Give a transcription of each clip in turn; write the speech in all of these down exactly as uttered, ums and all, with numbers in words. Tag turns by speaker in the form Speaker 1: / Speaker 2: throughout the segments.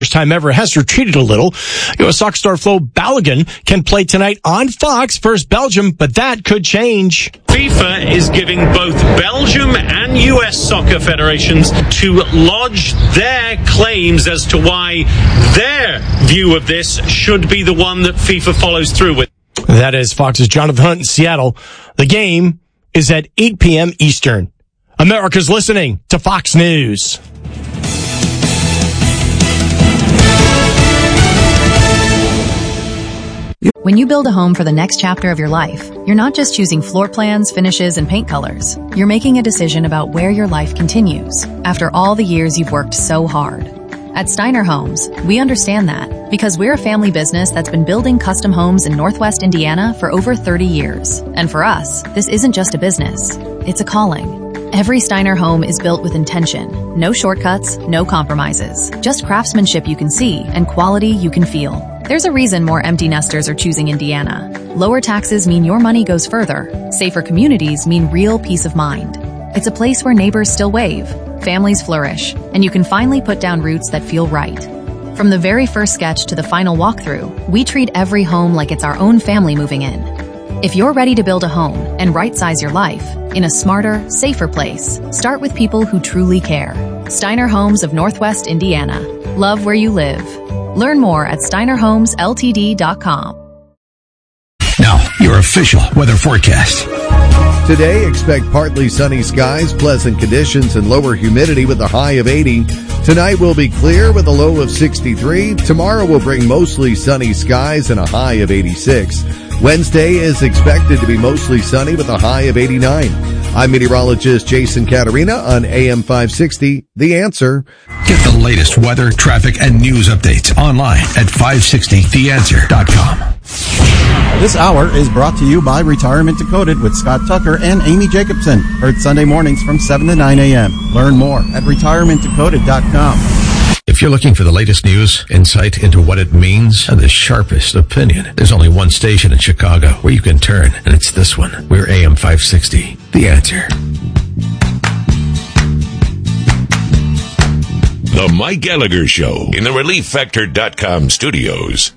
Speaker 1: First time ever has retreated a little. U S soccer star Flo Balogun can play tonight on Fox versus Belgium, but that could change.
Speaker 2: FIFA is giving both Belgium and U S soccer federations to lodge their claims as to why their view of this should be the one that FIFA follows through with.
Speaker 1: That is Fox's Jonathan Hunt in Seattle. The game is at eight p.m. Eastern. America's listening to Fox News.
Speaker 3: When you build a home for the next chapter of your life, you're not just choosing floor plans, finishes, and paint colors. You're making a decision about where your life continues after all the years you've worked so hard. At Steiner Homes, we understand that because we're a family business that's been building custom homes in Northwest Indiana for over thirty years. And for us, this isn't just a business, it's a calling. Every Steiner home is built with intention. No shortcuts, no compromises. Just craftsmanship you can see and quality you can feel. There's a reason more empty nesters are choosing Indiana. Lower taxes mean your money goes further. Safer communities mean real peace of mind. It's a place where neighbors still wave, families flourish, and you can finally put down roots that feel right. From the very first sketch to the final walkthrough, we treat every home like it's our own family moving in. If you're ready to build a home and right-size your life in a smarter, safer place, start with people who truly care. Steiner Homes of Northwest Indiana. Love where you live. Learn more at steiner homes l t d dot com.
Speaker 4: Now, your official weather forecast.
Speaker 5: Today, expect partly sunny skies, pleasant conditions, and lower humidity with a high of eighty. Tonight will be clear with a low of sixty-three. Tomorrow will bring mostly sunny skies and a high of eighty-six. Wednesday is expected to be mostly sunny with a high of eighty-nine. I'm meteorologist Jason Caterina on A M five sixty, The Answer.
Speaker 4: Get the latest weather, traffic, and news updates online at five sixty the answer dot com.
Speaker 6: This hour is brought to you by Retirement Decoded with Scott Tucker and Amy Jacobson. Heard Sunday mornings from seven to nine a.m. Learn more at retirement decoded dot com.
Speaker 4: If you're looking for the latest news, insight into what it means, and the sharpest opinion, there's only one station in Chicago where you can turn, and it's this one. We're A M five sixty, The Answer.
Speaker 7: The Mike Gallagher Show in the relief factor dot com studios.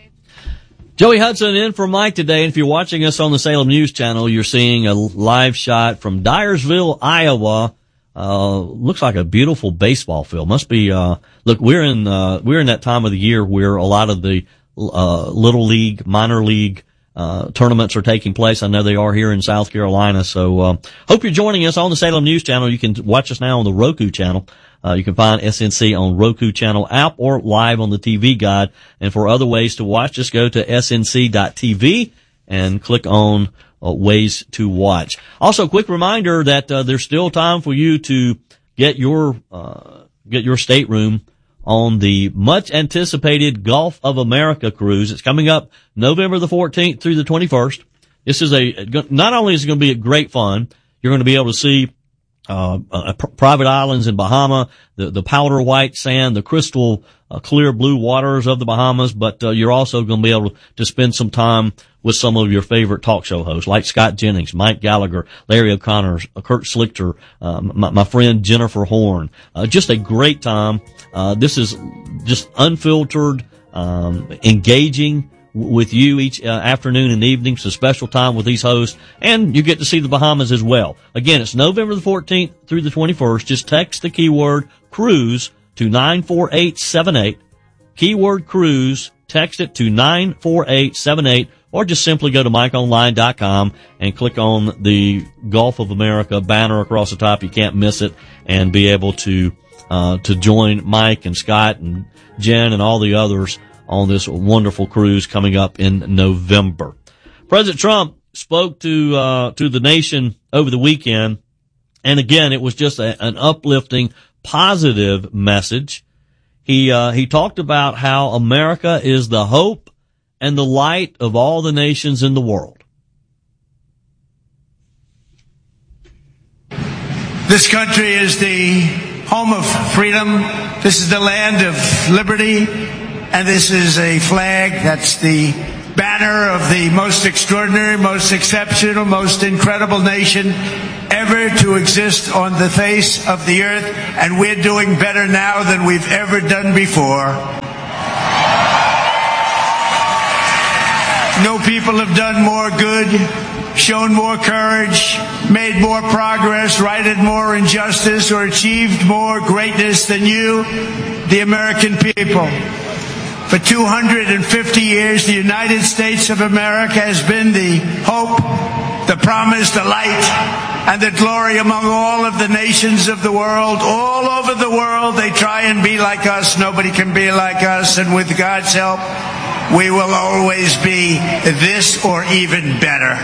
Speaker 8: Joey Hudson in for Mike today, and if you're watching us on the Salem News Channel, you're seeing a live shot from Dyersville, Iowa. Uh, looks like a beautiful baseball field. Must be, uh, look, we're in, uh, we're in that time of the year where a lot of the, uh, little league, minor league, uh, tournaments are taking place. I know they are here in South Carolina. So, uh, hope you're joining us on the Salem News Channel. You can watch us now on the Roku channel. Uh, you can find S N C on Roku channel app or live on the T V guide. And for other ways to watch, just go to S N C dot T V and click on uh, ways to watch. Also, quick reminder that uh, there's still time for you to get your uh, get your stateroom on the much anticipated Gulf of America cruise. It's coming up November the fourteenth through the twenty-first. This is a not only is it going to be a great fun, you're going to be able to see Uh, uh, pr- private islands in Bahama, the, the powder white sand, the crystal uh, clear blue waters of the Bahamas, but uh, you're also going to be able to spend some time with some of your favorite talk show hosts like Scott Jennings, Mike Gallagher, Larry O'Connor, uh, Kurt Schlichter, uh, my, my friend Jennifer Horn. Uh, just a great time. Uh, this is just unfiltered, um, engaging with you each uh, afternoon and evening. It's a special time with these hosts, and you get to see the Bahamas as well. Again, it's November the fourteenth through the twenty-first. Just text the keyword cruise to nine four eight seven eight. Keyword cruise, text it to nine four eight seven eight, or just simply go to mike online dot com and click on the Gulf of America banner across the top. You can't miss it, and be able to uh to join Mike and Scott and Jen and all the others on this wonderful cruise coming up in November. President Trump spoke to uh to the nation over the weekend, and again, it was just a, an uplifting, positive message. He uh he talked about how America is the hope and the light of all the nations in the world.
Speaker 9: This country is the home of freedom. This is the land of liberty. And this is a flag that's the banner of the most extraordinary, most exceptional, most incredible nation ever ever to exist on the face of the earth, and we're doing better now than we've ever done before. No people have done more good, shown more courage, made more progress, righted more injustice, or achieved more greatness than you, the American people. For two hundred fifty years, the United States of America has been the hope, the promise, the light, and the glory among all of the nations of the world. All over the world, they try and be like us. Nobody can be like us, and with God's help, we will always be this or even better.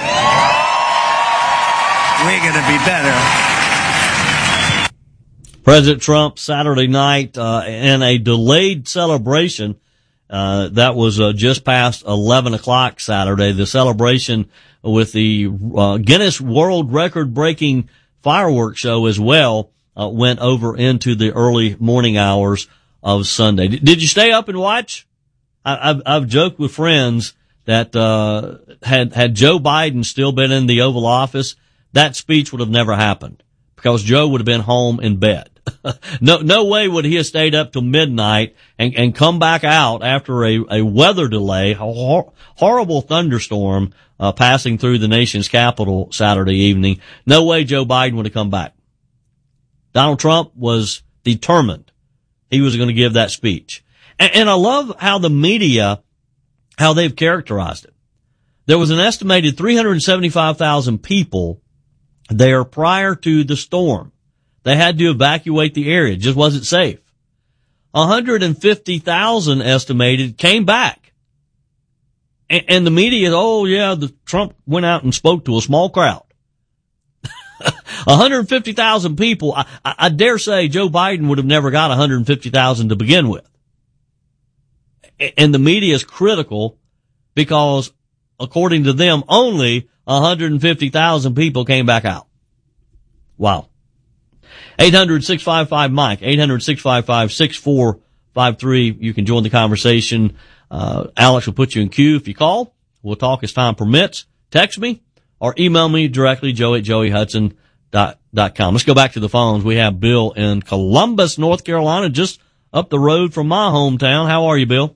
Speaker 9: We're going to be better.
Speaker 8: President Trump Saturday night uh, in a delayed celebration. Uh, that was uh, just past eleven o'clock Saturday. The celebration with the uh, Guinness World Record breaking fireworks show as well uh, went over into the early morning hours of Sunday. D- did you stay up and watch? I- I've, I've joked with friends that uh, had had Joe Biden still been in the Oval Office, that speech would have never happened because Joe would have been home in bed. no, no way would he have stayed up till midnight and, and come back out after a, a weather delay, a hor- horrible thunderstorm, uh, passing through the nation's capital Saturday evening. No way Joe Biden would have come back. Donald Trump was determined he was going to give that speech. And, and I love how the media, how they've characterized it. There was an estimated three hundred seventy-five thousand people there prior to the storm. They had to evacuate the area. It just wasn't safe. one hundred fifty thousand estimated came back. And, and the media, oh yeah, the Trump went out and spoke to a small crowd. one hundred fifty thousand people. I, I, I dare say Joe Biden would have never got one hundred fifty thousand to begin with. And the media is critical because according to them, only one hundred fifty thousand people came back out. Wow. eight hundred, six five five, Mike, eight hundred, six five five, six four five three. You can join the conversation. Uh, Alex will put you in queue if you call. We'll talk as time permits. Text me or email me directly, joe at joey hudson dot com. Let's go back to the phones. We have Bill in Columbus, North Carolina, just up the road from my hometown. How are you, Bill?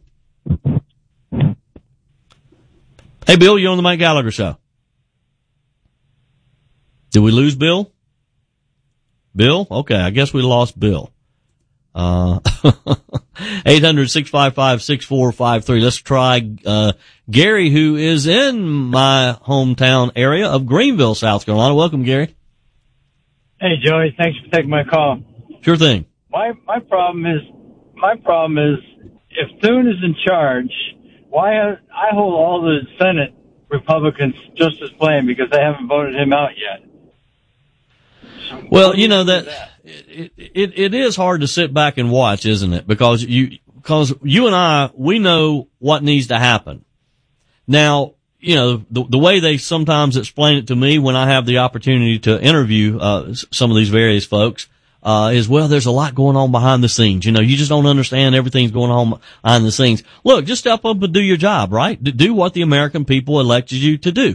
Speaker 8: Hey, Bill, you're on the Mike Gallagher Show. Did we lose Bill? Bill? Okay, I guess we lost Bill. Uh, eight hundred, six five five, six four five three. Let's try, uh, Gary, who is in my hometown area of Greenville, South Carolina. Welcome, Gary.
Speaker 10: Hey, Joey. Thanks for taking my call.
Speaker 8: Sure thing.
Speaker 10: My, my problem is, my problem is, if Thune is in charge, why have, I hold all the Senate Republicans just as plain because they haven't voted him out yet.
Speaker 8: Well, you know that it, it it is hard to sit back and watch, isn't it? Because you because you and I, we know what needs to happen. Now, you know the the way they sometimes explain it to me when I have the opportunity to interview uh some of these various folks uh is, well, there's a lot going on behind the scenes. You know, you just don't understand everything's going on behind the scenes. Look, just step up and do your job, right? Do what the American people elected you to do.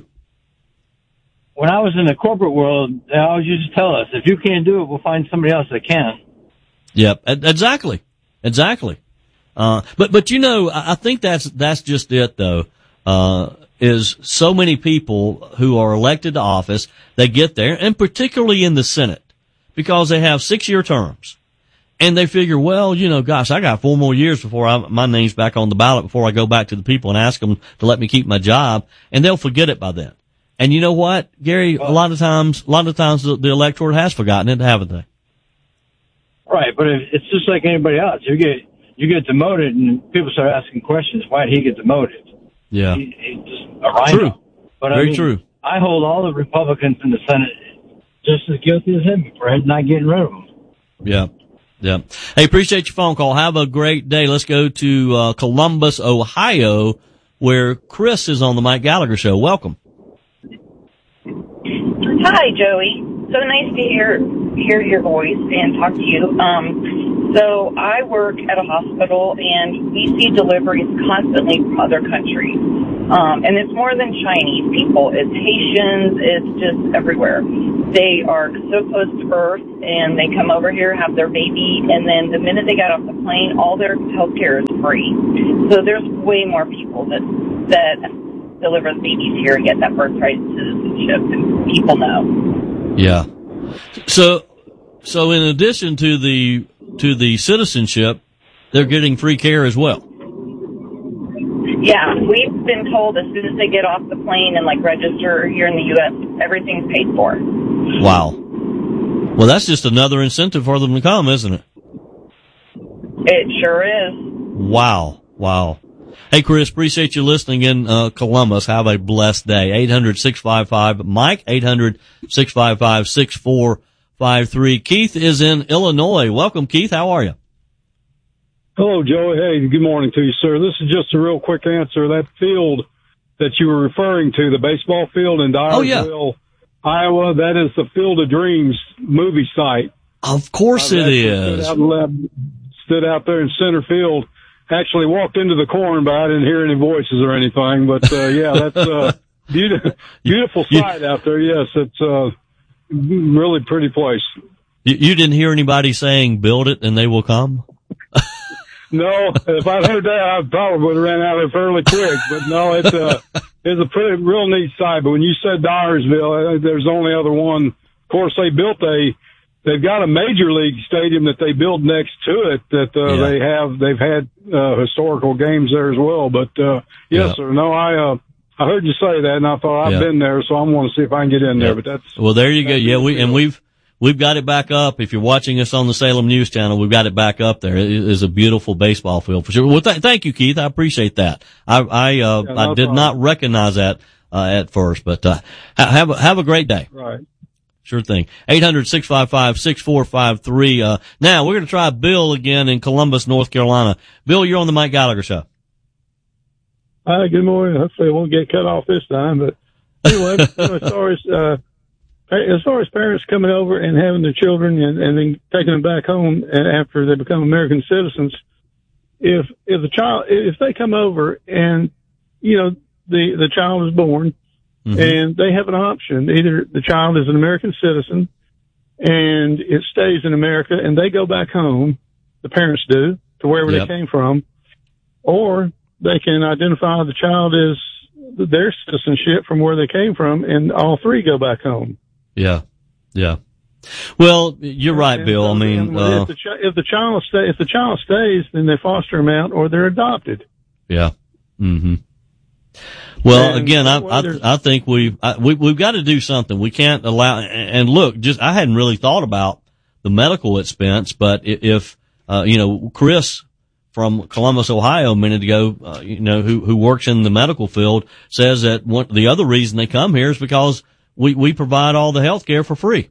Speaker 10: When I was in the corporate world, they always used to tell us, if you can't do it, we'll find somebody else that can.
Speaker 8: Yep, exactly, exactly. Uh, but, but you know, I think that's, that's just it though, uh, is so many people who are elected to office, they get there, and particularly in the Senate, because they have six-year terms. And they figure, well, you know, gosh, I got four more years before I, my name's back on the ballot, before I go back to the people and ask them to let me keep my job, and they'll forget it by then. And you know what, Gary? A lot of times, a lot of times, the, the electorate has forgotten it, haven't they?
Speaker 10: Right, but it's just like anybody else. You get you get demoted, and people start asking questions. Why did he get demoted?
Speaker 8: Yeah,
Speaker 10: he, he's just a rhino.
Speaker 8: True,
Speaker 10: but
Speaker 8: very
Speaker 10: I mean,
Speaker 8: true.
Speaker 10: I hold all the Republicans in the Senate just as guilty as him for not getting rid of them.
Speaker 8: Yeah, yeah. Hey, appreciate your phone call. Have a great day. Let's go to uh, Columbus, Ohio, where Chris is on the Mike Gallagher Show. Welcome.
Speaker 11: Hi, Joey. So nice to hear hear your voice and talk to you. Um, So I work at a hospital, and we see deliveries constantly from other countries. Um, and it's more than Chinese people. It's Haitians. It's just everywhere. They are so close to birth, and they come over here, have their baby, and then the minute they get off the plane, all their health care is free. So there's way more people that that deliver the babies here and get that birthright citizenship, and people know.
Speaker 8: Yeah. So, so in addition to the to the citizenship, they're getting free care as well.
Speaker 11: Yeah, we've been told as soon as they get off the plane and like register here in the U S, everything's paid for.
Speaker 8: Wow. Well, that's just another incentive for them to come, isn't it?
Speaker 11: It sure is.
Speaker 8: Wow. Wow. Hey, Chris, appreciate you listening in uh, Columbus. Have a blessed day. eight hundred, six five five, Mike, eight hundred, six five five, six four five three. Keith is in Illinois. Welcome, Keith. How are you?
Speaker 12: Hello, Joey. Hey, good morning to you, sir. This is just a real quick answer. That field that you were referring to, the baseball field in Dyersville, oh, yeah. Iowa, that is the Field of Dreams movie site.
Speaker 8: Of course
Speaker 12: I've
Speaker 8: it is.
Speaker 12: Stood out, stood out there in center field. Actually walked into the corn, but I didn't hear any voices or anything. But, uh, yeah, that's a beautiful, beautiful sight out there. Yes, it's a really pretty place.
Speaker 8: You, you didn't hear anybody saying, build it and they will come?
Speaker 12: No, if I'd heard that, I probably would have ran out of it fairly quick. But no, it's a, it's a pretty, real neat site. But when you said Dyersville, there's the only other one. Of course, they built a, they've got a major league stadium that they built next to it that, uh, yeah. they have, they've had, uh, historical games there as well. But, uh, yes, yeah. sir. No, I, uh, I heard you say that and I thought I've yeah. been there, so I want to see if I can get in there, yeah. but that's.
Speaker 8: Well, there you go. Yeah, we, and we've, We've got it back up. If you're watching us on the Salem News Channel, we've got it back up there. It is a beautiful baseball field for sure. Well, th- thank you, Keith. I appreciate that. I, I, uh, yeah, no I did problem. not recognize that, uh, at first, but, uh, have a, have a great day.
Speaker 12: Right.
Speaker 8: Sure thing. eight hundred, six five five, six four five three. Uh, now we're going to try Bill again in Columbus, North Carolina. Bill, you're on the Mike Gallagher Show.
Speaker 13: Hi, good morning. Hopefully it won't get cut off this time, but anyway, you know, as far as, uh, As far as parents coming over and having their children and, and then taking them back home and after they become American citizens, if if the child if they come over and you know the the child is born mm-hmm. and they have an option, either the child is an American citizen and it stays in America and they go back home, the parents do, to wherever yep. they came from, or they can identify the child as their citizenship from where they came from, and all three go back home.
Speaker 8: Yeah, yeah. Well, you're right, Bill. I mean, uh,
Speaker 13: if the, ch- if the child stay, if the child stays, then they foster them out or they're adopted.
Speaker 8: Yeah. Mm-hmm. Well, and again, I I, I think we've I, we we've got to do something. We can't allow. And look, just I hadn't really thought about the medical expense, but if uh, you know, Chris from Columbus, Ohio, a minute ago, uh, you know, who who works in the medical field, says that one, the other reason they come here is because we we provide all the health care for free.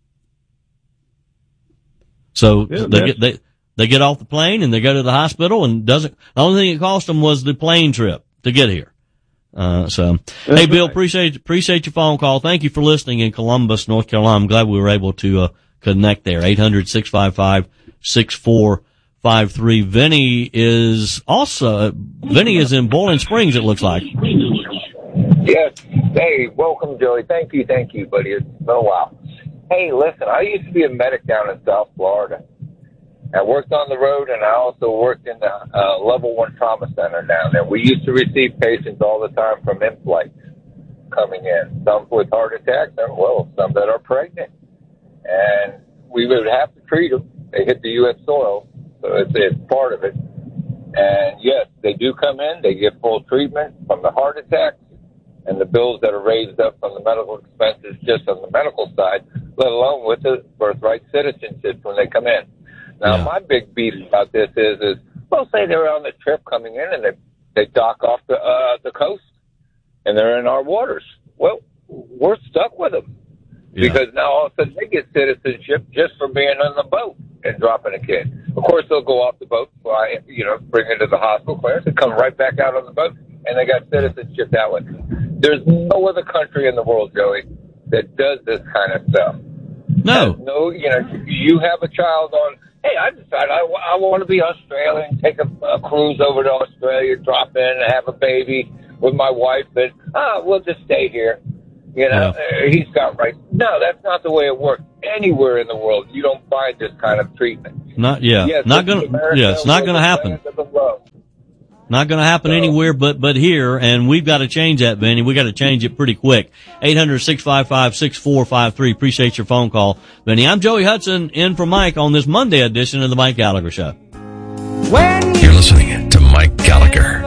Speaker 8: So yeah, they get they they get off the plane and they go to the hospital, and doesn't the only thing it cost them was the plane trip to get here. Uh, so that's hey, Bill, right. appreciate appreciate your phone call. Thank you for listening in Columbus, North Carolina. I'm glad we were able to uh, connect there. eight hundred, six five five, six four five three. Vinny is also Vinny is in Boiling Springs. It looks like.
Speaker 14: Yes. Hey, welcome, Joey. Thank you, thank you, buddy. It's been a while. Hey, listen, I used to be a medic down in South Florida. I worked on the road, and I also worked in the uh, level one trauma center down there. We used to receive patients all the time from in-flight coming in, some with heart attacks, and, well, some that are pregnant. And we would have to treat them. They hit the U S soil, so it's, it's part of it. And, yes, they do come in. They get full treatment from the heart attacks and the bills that are raised up from the medical expenses just on the medical side, let alone with the birthright citizenship when they come in. Now, yeah. my big beef about this is, is, well, say they're on the trip coming in and they, they dock off the, uh, the coast and they're in our waters. Well, we're stuck with them yeah. because now all of a sudden they get citizenship just for being on the boat and dropping a kid. Of course, they'll go off the boat, fly, you know, bring it to the hospital clearance and come right back out on the boat, and they got citizenship that way. There's no other country in the world, Joey, that does this kind of stuff.
Speaker 8: No.
Speaker 14: No, you know, you have a child on, hey, I decided I, I want to be Australian, take a, a cruise over to Australia, drop in and have a baby with my wife, but ah, we'll just stay here. You know, yeah. uh, he's got rights. No, that's not the way it works. Anywhere in the world, you don't find this kind of treatment.
Speaker 8: Not, yeah,
Speaker 14: yes,
Speaker 8: not gonna, yeah, it's not gonna happen. Not going to happen so, anywhere but, but here, and we've got to change that, Benny. We've got to change it pretty quick. eight hundred, six five five, six four five three. Appreciate your phone call, Benny. I'm Joey Hudson, in for Mike on this Monday edition of the Mike Gallagher Show.
Speaker 4: You're listening to Mike Gallagher.